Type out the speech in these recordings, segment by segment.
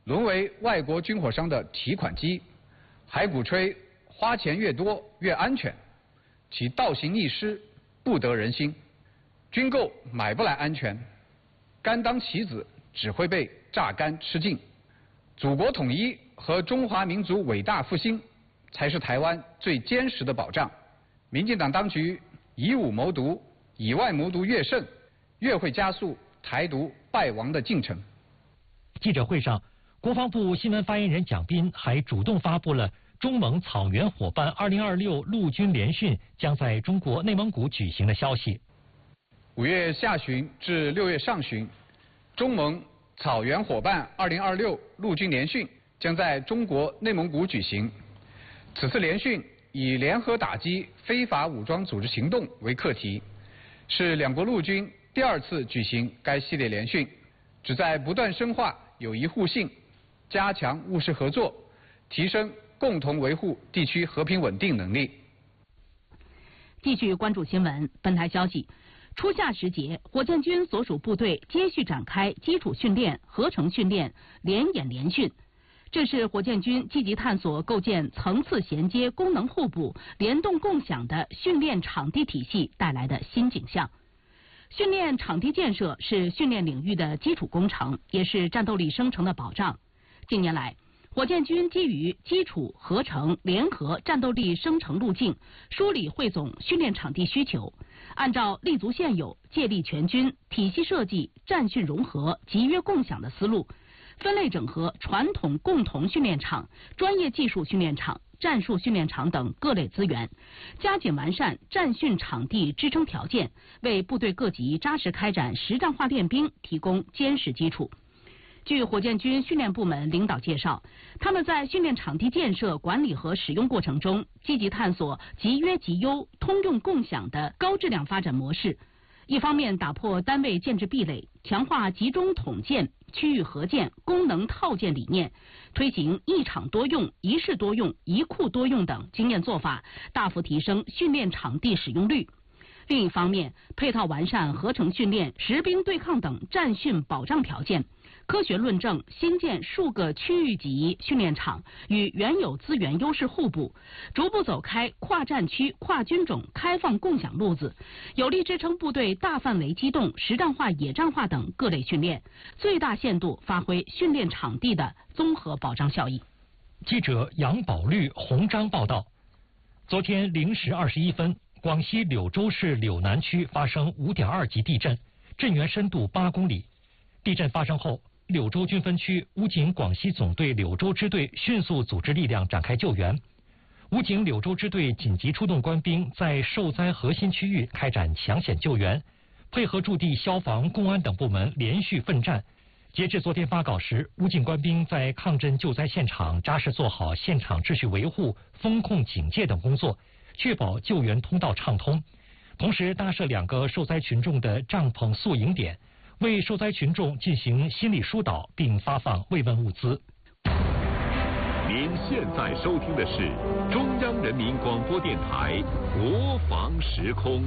沦为外国军火商的提款机，还鼓吹花钱越多越安全，其倒行逆施，不得人心。军购买不来安全，甘当棋子只会被榨干吃尽。祖国统一和中华民族伟大复兴才是台湾最坚实的保障。民进党当局以武谋独，以外谋独越甚，越会加速台独败亡的进程。 记者会上，国防部新闻发言人蒋斌还主动发布了中蒙草原伙伴2026陆军联训将在中国内蒙古举行的消息。 5月下旬至6月上旬，中蒙草原伙伴2026陆军联训将在中国内蒙古举行。此次联训以联合打击非法武装组织行动为课题，是两国陆军第2次举行该系列联训，旨在不断深化友谊互信，加强务实合作，提升共同维护地区和平稳定能力。 继续关注新闻，本台消息，初夏时节，火箭军所属部队接续展开基础训练、合成训练、联演联训。这是火箭军积极探索构建层次衔接、功能互补、联动共享的训练场地体系带来的新景象。训练场地建设是训练领域的基础工程，也是战斗力生成的保障。近年来，火箭军基于基础、合成、联合战斗力生成路径，梳理汇总训练场地需求，按照立足现有、借力全军、体系设计、战训融合、集约共享的思路，分类整合传统共同训练场、专业技术训练场、战术训练场等各类资源，加紧完善战训场地支撑条件，为部队各级扎实开展实战化练兵提供坚实基础。据火箭军训练部门领导介绍，他们在训练场地建设、管理和使用过程中，积极探索集约集优、通用共享的高质量发展模式。一方面打破单位建制壁垒，强化集中统建、区域合建、功能套建理念，推行一场多用、一室多用、一库多用等经验做法，大幅提升训练场地使用率。另一方面，配套完善合成训练、实兵对抗等战训保障条件，科学论证新建数个区域级训练场，与原有资源优势互补，逐步走开跨战区、跨军种开放共享路子，有力支撑部队大范围机动、实战化、野战化等各类训练，最大限度发挥训练场地的综合保障效益。 记者杨宝绿、洪章报道。昨天0时21分，广西柳州市柳南区发生5.2级地震，震源深度8公里。地震发生后，柳州军分区武警广西总队柳州支队迅速组织力量展开救援。武警柳州支队紧急出动官兵在受灾核心区域开展抢险救援，配合驻地消防、公安等部门连续奋战。截至昨天发稿时，武警官兵在抗震救灾现场扎实做好现场秩序维护、风控警戒等工作，确保救援通道畅通。同时搭设2个受灾群众的帐篷宿营点，为受灾群众进行心理疏导，并发放慰问物资。 您现在收听的是中央人民广播电台国防时空。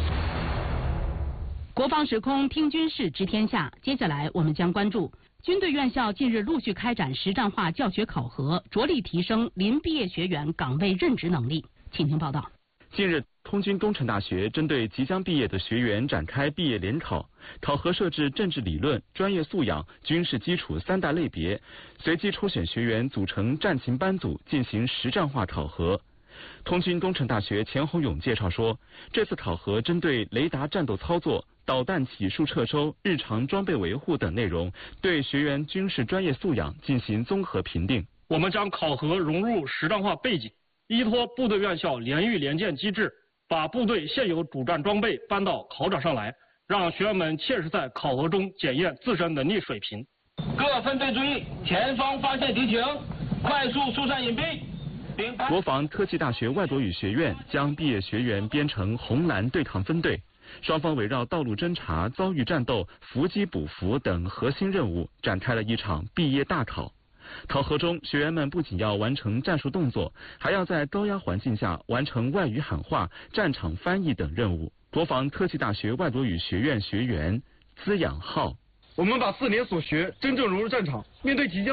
国防时空听军事知天下，接下来我们将关注军队院校近日陆续开展实战化教学考核，着力提升临毕业学员岗位任职能力。请听报道。 近日，空军工程大学针对即将毕业的学员展开毕业联考，考核设置政治理论、专业素养、军事基础3大类别，随机抽选学员组成战情班组进行实战化考核。空军工程大学钱洪勇介绍说，这次考核针对雷达战斗操作、导弹起数撤收、日常装备维护等内容，对学员军事专业素养进行综合评定。 我们将考核融入实战化背景，依托部队院校联育联建机制，把部队现有主战装备搬到考场上来，让学员们切实在考核中检验自身能力水平。 各分队注意，前方发现敌情，快速疏散隐蔽。 国防科技大学外国语学院将毕业学员编成红蓝对抗分队，双方围绕道路侦察、遭遇战斗、伏击补伏等核心任务，展开了一场毕业大考。考核中，学员们不仅要完成战术动作，还要在高压环境下完成外语喊话、战场翻译等任务。国防科技大学外国语学院学员资养浩： 我们把4年所学真正融入战场，面对即将